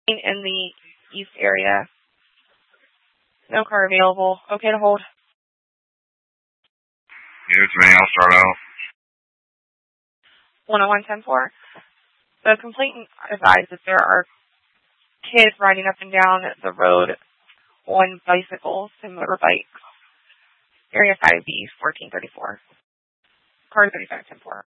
in the east area. No car available. Okay to hold. Give it to me. I'll start out. 101-10-4. The complainant advised that there are kids riding up and down the road on bicycles and motorbikes. Area 5B, 1434. Car 35-10-4.